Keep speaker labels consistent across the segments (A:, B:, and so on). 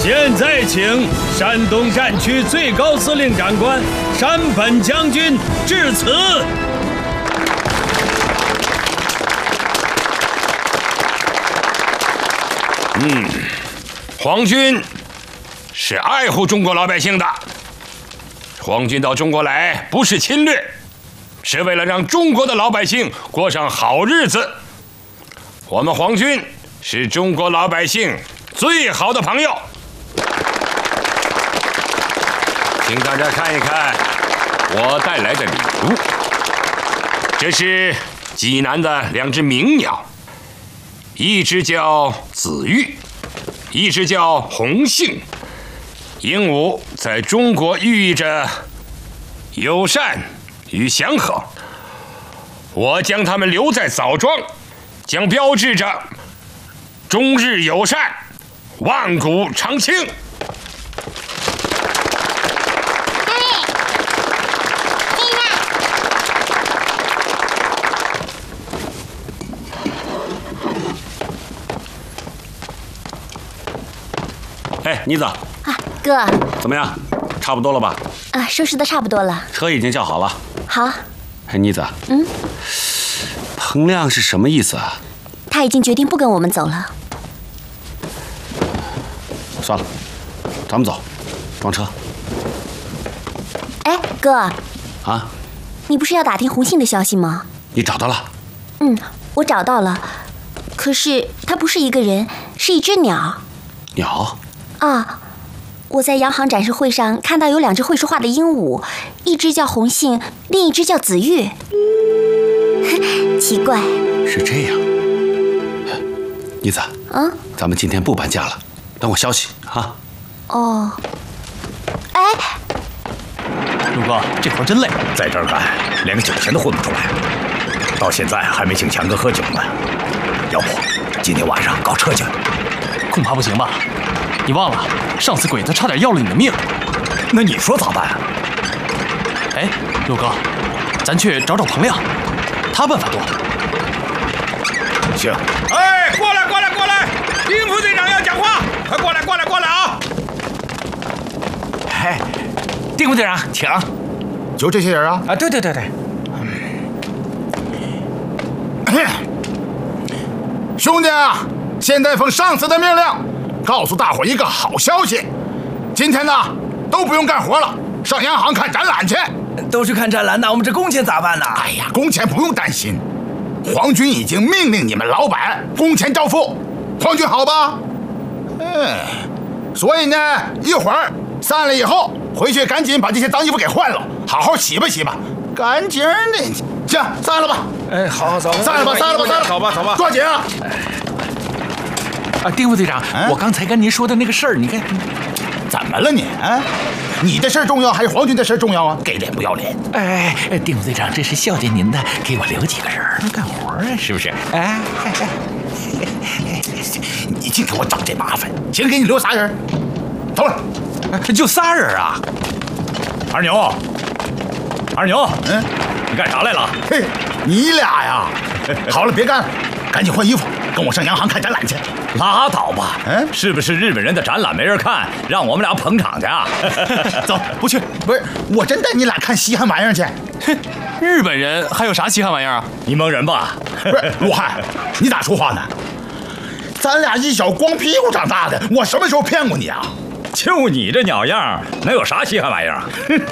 A: 现在请山东战区最高司令长官山本将军致辞。
B: 皇军是爱护中国老百姓的。皇军到中国来不是侵略，是为了让中国的老百姓过上好日子。我们皇军是中国老百姓最好的朋友。请大家看一看我带来的礼物，这是济南的2只鸣鸟，一只叫紫玉，一只叫红杏。鹦鹉在中国寓意着友善与祥和，我将它们留在枣庄，将标志着中日友善，万古长青。
C: 哎，妮子啊，
D: 哥，
C: 怎么样？差不多了吧？
D: 啊，收拾的差不多了。
C: 车已经叫好了。
D: 好。
C: 哎，妮子，彭亮是什么意思啊？
D: 他已经决定不跟我们走了。
C: 算了，咱们走，装车。
D: 哎，哥。
C: 啊？
D: 你不是要打听红杏的消息吗？
C: 你找到了？
D: 我找到了，可是它不是一个人，是一只鸟。
C: 鸟？
D: 啊，我在洋行展示会上看到有2只会说话的鹦鹉，一只叫红杏，另一只叫紫玉。奇怪。
C: 是这样。妮子，咱们今天不搬家了，等我消息啊。
D: 哦。哎，
E: 陆哥，这活真累，在这儿干，连个酒钱都混不出来，到现在还没请强哥喝酒呢。要不今天晚上搞车去？
F: 恐怕不行吧？你忘了上次鬼子差点要了你的命。
E: 那你说咋办啊？
F: 哎，陆哥，咱去找找彭亮，他办法多。
E: 行。
B: 哎，过来过来过来，丁副队长要讲话，快过来过来过来啊！
E: 哎，丁副队长，请。就这些人啊？
G: 啊，对。
H: 兄弟啊，现在奉上司的命令，告诉大伙一个好消息，今天呢都不用干活了，上洋行看展览去。
G: 都去看展览呢，我们这工钱咋办呢？
H: 哎呀，工钱不用担心，皇军已经命令你们老板工钱照付，皇军好吧？所以呢，一会儿散了以后，回去赶紧把这些脏衣服给换了，好好洗吧洗吧，干净的。行，散了吧。
G: 哎，好，走，
H: 散了吧，走吧，抓紧啊！
G: 啊，丁副队长，我刚才跟您说的那个事儿，你看，
H: 怎么了你啊？你的事儿重要还是皇军的事儿重要啊？给脸不要脸！
G: 哎，丁副队长，这是孝敬您的，给我留几个人干活啊，是不是？哎，
H: 你净给我找这麻烦，先给你留仨人，走了。
G: 就仨人啊？
E: 二牛，你干啥来了？
H: 嘿，你俩呀！好了，别干了，赶紧换衣服，跟我上洋行看展览去。
E: 拉倒吧，是不是日本人的展览没人看，让我们俩捧场去啊？
H: 走，不去，不是，我真带你俩看稀罕玩意儿去。
F: 哼，日本人还有啥稀罕玩意儿啊？
E: 你蒙人吧？
H: 不是，武汉，你咋说话呢？咱俩一小光屁股长大的，我什么时候骗过你啊？
E: 就你这鸟样，能有啥稀罕玩意儿啊？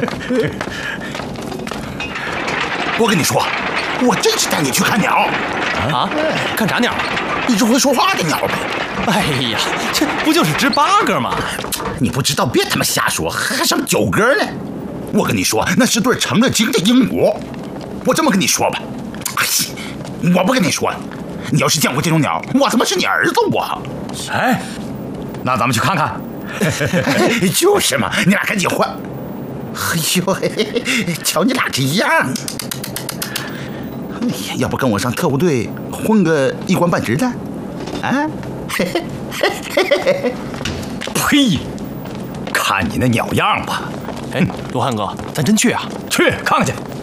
H: 我跟你说，我真是带你去看鸟。
F: 啊？看啥鸟？
H: 一只会说话的鸟呗。
F: 哎呀，这不就是只8哥吗？
H: 你不知道别他妈瞎说，还上9哥呢。我跟你说，那是对成了精的鹦鹉。我这么跟你说吧，我不跟你说了，你要是见过这种鸟，我他妈是你儿子我。
E: 哎，那咱们去看看。
H: 就是嘛，你俩赶紧换。哎呦，瞧你俩这样，哎呀，要不跟我上特务队混个1官半职的？啊？
E: 呸！看你那鸟样吧。
F: 哎，罗汉哥，咱真去啊？
E: 去看看去。